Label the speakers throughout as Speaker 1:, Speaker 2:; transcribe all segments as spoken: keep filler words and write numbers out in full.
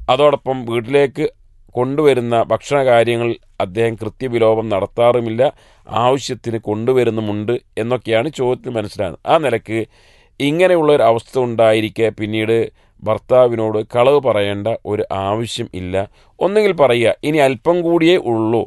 Speaker 1: അതോടൊപ്പം വീട്ടിലേക്ക് കൊണ്ടുവരുന്ന ഭക്ഷണ കാര്യങ്ങൾ അദ്ദേഹം കൃത്യവിലോപം നടത്താറുമില്ല, ആവശ്യത്തിന് കൊണ്ടുവരുന്നുമുണ്ട് എന്നൊക്കെയാണ് ചോദ്യത്തിൽ മനസ്സിലാകുന്നത്. ആ നിലക്ക് ഇങ്ങനെയുള്ളൊരു അവസ്ഥ ഉണ്ടായിരിക്കെ പിന്നീട് ഭർത്താവിനോട് കളവ് പറയേണ്ട ഒരു ആവശ്യം ഇല്ല. ഒന്നുകിൽ പറയുക, ഇനി അല്പം കൂടിയേ ഉള്ളൂ,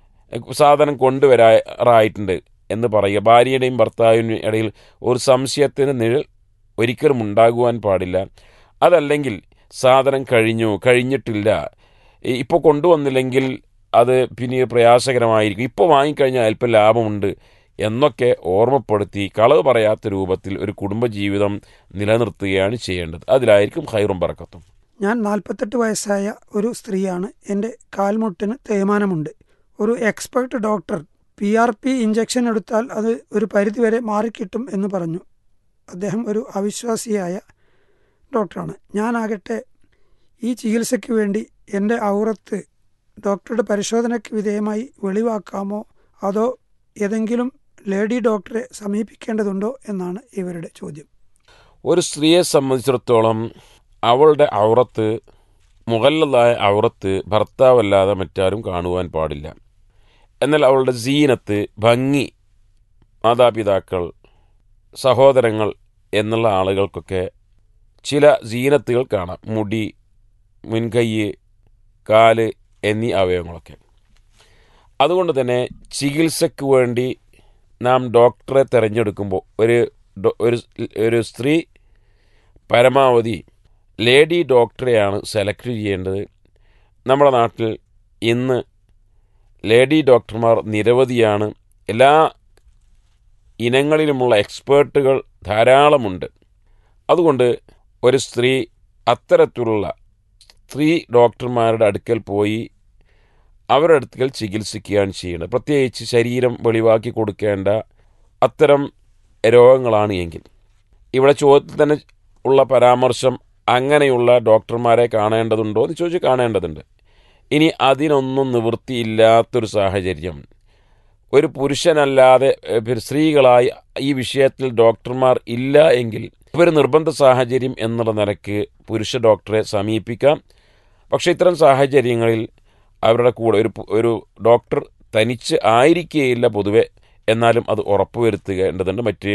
Speaker 1: സാധനം കൊണ്ടുവരാറായിട്ടുണ്ട് എന്ന് പറയുക. ഭാര്യയുടെയും ഭർത്താവിനും ഇടയിൽ ഒരു സംശയത്തിന് നിഴൽ ഒരിക്കലും ഉണ്ടാകുവാൻ പാടില്ല. അതല്ലെങ്കിൽ സാധനം കഴിഞ്ഞു, കഴിഞ്ഞിട്ടില്ല, ഇപ്പോൾ കൊണ്ടുവന്നില്ലെങ്കിൽ അത് പിന്നീട് പ്രയാസകരമായിരിക്കും, ഇപ്പോൾ വാങ്ങിക്കഴിഞ്ഞാൽ അല്പം ലാഭമുണ്ട് എന്നൊക്കെ ഓർമ്മപ്പെടുത്തി കളവ് പറയാത്ത രൂപത്തിൽ ഒരു കുടുംബജീവിതം നിലനിർത്തുകയാണ് ചെയ്യേണ്ടത്. അതിലായിരിക്കും ഖൈറും ബറക്കത്തും.
Speaker 2: ഞാൻ നാൽപ്പത്തെട്ട് വയസ്സായ ഒരു സ്ത്രീയാണ്. എൻ്റെ കാൽമുട്ടിന് തേയ്മാനമുണ്ട്. ഒരു expert doctor P R P injection എടുത്താൽ അത് ഒരു പരിധിവരെ മാറിക്കിട്ടും എന്ന് പറഞ്ഞു. അദ്ദേഹം ഒരു അവിശ്വാസിയായ ഡോക്ടറാണ്. ഞാനാകട്ടെ ഈ ചികിത്സയ്ക്ക് വേണ്ടി എൻ്റെ ഔറത്ത് ഡോക്ടറുടെ പരിശോധനയ്ക്ക് വിധേയമായി വെളിവാക്കാമോ അതോ ഏതെങ്കിലും ലേഡി ഡോക്ടറെ സമീപിക്കേണ്ടതുണ്ടോ എന്നാണ് ഇവരുടെ ചോദ്യം.
Speaker 1: ഒരു സ്ത്രീയെ സംബന്ധിച്ചിടത്തോളം അവളുടെ ഔറത്ത്, മുഗല്ലദായ ഔറത്ത് ഭർത്താവല്ലാതെ മറ്റാരും കാണുവാൻ പാടില്ല. എന്നാൽ അവളുടെ സീനത്ത്, ഭംഗി, മാതാപിതാക്കൾ, സഹോദരങ്ങൾ എന്നുള്ള ആളുകൾക്കൊക്കെ ചില സീനത്തുകൾ കാണാം. മുടി, മുൻകൈ, കാല് എന്നീ അവയവങ്ങളൊക്കെ. അതുകൊണ്ട് തന്നെ ചികിത്സയ്ക്ക് വേണ്ടി നാം ഡോക്ടറെ തിരഞ്ഞെടുക്കുമ്പോൾ ഒരു ഒരു ഒരു സ്ത്രീ പരമാവധി ലേഡി ഡോക്ടറെയാണ് സെലക്ട് ചെയ്യേണ്ടത്. നമ്മുടെ നാട്ടിൽ ഇന്ന് ലേഡി ഡോക്ടർമാർ നിരവധിയാണ്. എല്ലാ ഇനങ്ങളിലുമുള്ള എക്സ്പേർട്ടുകൾ ധാരാളമുണ്ട്. അതുകൊണ്ട് ഒരു സ്ത്രീ അത്തരത്തിലുള്ള സ്ത്രീ ഡോക്ടർമാരുടെ അടുക്കൽ പോയി അവരുടെ അടുക്കൽ ചികിത്സിക്കുകയാണ് ചെയ്യുന്നത്. പ്രത്യേകിച്ച് ശരീരം വെളിവാക്കി കൊടുക്കേണ്ട അത്തരം രോഗങ്ങളാണ് എങ്കിൽ. ഇവിടെ ചോദ്യത്തിൽ തന്നെ ഉള്ള പരാമർശം അങ്ങനെയുള്ള ഡോക്ടർമാരെ കാണേണ്ടതുണ്ടോ എന്ന് ചോദിച്ച് കാണേണ്ടതുണ്ട്. ഇനി അതിനൊന്നും നിവൃത്തിയില്ലാത്തൊരു സാഹചര്യം, ഒരു പുരുഷനല്ലാതെ സ്ത്രീകളായി ഈ വിഷയത്തിൽ ഡോക്ടർമാർ ഇല്ല എങ്കിൽ ഒരു നിർബന്ധ സാഹചര്യം എന്നുള്ള നിലയ്ക്ക് പുരുഷ ഡോക്ടറെ സമീപിക്കാം. പക്ഷേ ഇത്തരം സാഹചര്യങ്ങളിൽ അവരുടെ കൂടെ ഒരു ഒരു ഡോക്ടർ തനിച്ച് ആയിരിക്കുകയില്ല പൊതുവെ, എന്നാലും അത് ഉറപ്പുവരുത്തേണ്ടതുണ്ട്. മറ്റ്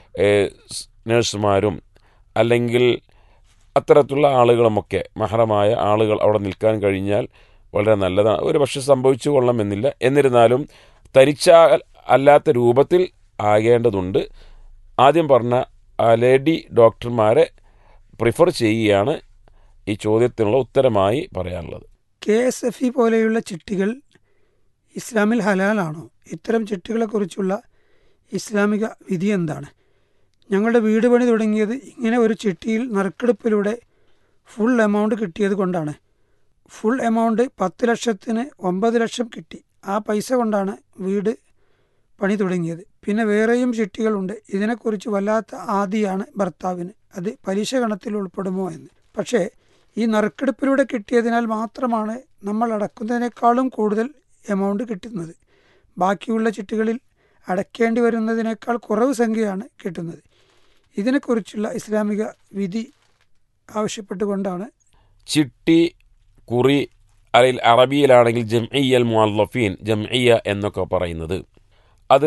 Speaker 1: നഴ്സുമാരും അല്ലെങ്കിൽ അത്തരത്തിലുള്ള ആളുകളുമൊക്കെ മഹറമായ ആളുകൾ അവിടെ നിൽക്കാൻ കഴിഞ്ഞാൽ വളരെ നല്ലതാണ്. ഒരു പക്ഷെ സംഭവിച്ചു കൊള്ളണമെന്നില്ല. എന്നിരുന്നാലും തനിച്ച അല്ലാത്ത രൂപത്തിൽ ആകേണ്ടതുണ്ട്. ആദ്യം പറഞ്ഞ ആ ലേഡി ഡോക്ടർമാരെ പ്രിഫർ ചെയ്യുകയാണ് ഈ ചോദ്യത്തിനുള്ള ഉത്തരമായി പറയാനുള്ളത്.
Speaker 2: കെ എസ് എഫ് ഇ പോലെയുള്ള ചിട്ടികൾ ഇസ്ലാമിൽ ഹലാലാണോ? ഇത്തരം ചിട്ടികളെക്കുറിച്ചുള്ള ഇസ്ലാമിക വിധി എന്താണ്? ഞങ്ങളുടെ വീട് പണി തുടങ്ങിയത് ഇങ്ങനെ ഒരു ചിട്ടിയിൽ നറുക്കെടുപ്പിലൂടെ ഫുൾ എമൗണ്ട് കിട്ടിയത് കൊണ്ടാണ്. ഫുൾ എമൗണ്ട് പത്ത് ലക്ഷത്തിന് ഒമ്പത് ലക്ഷം കിട്ടി. ആ പൈസ കൊണ്ടാണ് വീട് പണി തുടങ്ങിയത്. പിന്നെ വേറെയും ചിട്ടികളുണ്ട്. ഇതിനെക്കുറിച്ച് വല്ലാത്ത ആദിയാണ് ഭർത്താവിന്. അത് പലിശ ഗണത്തിൽ ഉൾപ്പെടുമോ എന്ന്. പക്ഷേ ഈ നറുക്കെടുപ്പിലൂടെ കിട്ടിയതിനാൽ മാത്രമാണ് നമ്മൾ അടക്കുന്നതിനേക്കാളും കൂടുതൽ എമൗണ്ട് കിട്ടുന്നത്. ബാക്കിയുള്ള ചിട്ടികളിൽ അടയ്ക്കേണ്ടി വരുന്നതിനേക്കാൾ കുറവ് സംഖ്യയാണ് കിട്ടുന്നത്. ഇതിനെക്കുറിച്ചുള്ള ഇസ്ലാമിക വിധി ആവശ്യപ്പെട്ടുകൊണ്ടാണ്
Speaker 1: ചിട്ടി, കുറി, അല്ലെങ്കിൽ അറബിയിലാണെങ്കിൽ ജംഇയ്യൽ മുഅല്ലഫീൻ, ജംഇയ്യ എന്നൊക്കെ പറയുന്നത്, അത്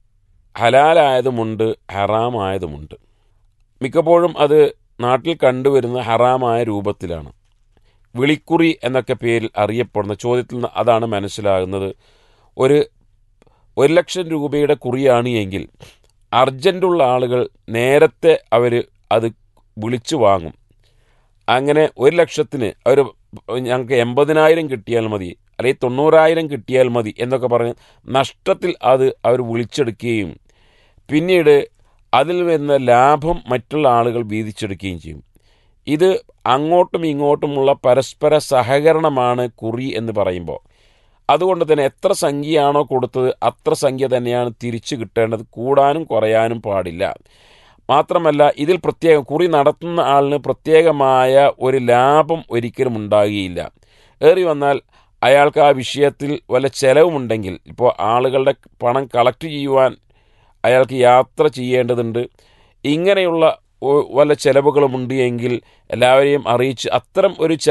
Speaker 1: ഹലാലായതുമുണ്ട് ഹറാമായതുമുണ്ട്. മിക്കപ്പോഴും അത് നാട്ടിൽ കണ്ടുവരുന്ന ഹറാമായ രൂപത്തിലാണ്. വിളിക്കുറി എന്നൊക്കെ പേരിൽ അറിയപ്പെടുന്ന ചോദ്യത്തിൽ നിന്ന് അതാണ് മനസ്സിലാകുന്നത്. ഒരു ഒരു ലക്ഷം രൂപയുടെ കുറിയാണ് എങ്കിൽ അർജൻറ്റുള്ള ആളുകൾ നേരത്തെ അവർ അത് വിളിച്ചു വാങ്ങും. അങ്ങനെ ഒരു ലക്ഷത്തിന് അവർ ഞങ്ങൾക്ക് എൺപതിനായിരം കിട്ടിയാൽ മതി, അല്ലെങ്കിൽ തൊണ്ണൂറായിരം കിട്ടിയാൽ മതി എന്നൊക്കെ പറഞ്ഞ് നഷ്ടത്തിൽ അത് അവർ വിളിച്ചെടുക്കുകയും പിന്നീട് അതിൽ വരുന്ന ലാഭം മറ്റുള്ള ആളുകൾ വീതിച്ചെടുക്കുകയും ചെയ്യും. ഇത് അങ്ങോട്ടും ഇങ്ങോട്ടുമുള്ള പരസ്പര സഹകരണമാണ് കുറി എന്ന് പറയുമ്പോൾ. അതുകൊണ്ട് തന്നെ എത്ര സംഖ്യയാണോ കൊടുത്തത് അത്ര സംഖ്യ തന്നെയാണ് തിരിച്ചു കിട്ടേണ്ടത്. കൂടാനും കുറയാനും പാടില്ല. മാത്രമല്ല ഇതിൽ പ്രത്യേകം കുറി നടത്തുന്ന ആളിന് പ്രത്യേകമായ ഒരു ലാഭം ഒരിക്കലും ഉണ്ടാകുകയില്ല. ഏറി വന്നാൽ അയാൾക്ക് ആ വിഷയത്തിൽ വല്ല ചെലവുമുണ്ടെങ്കിൽ, ഇപ്പോൾ ആളുകളുടെ പണം കളക്ട് ചെയ്യുവാൻ അയാൾക്ക് യാത്ര ചെയ്യേണ്ടതുണ്ട്, ഇങ്ങനെയുള്ള വല്ല ചെലവുകളുമുണ്ട് എങ്കിൽ എല്ലാവരെയും അറിയിച്ച് അത്തരം ഒരു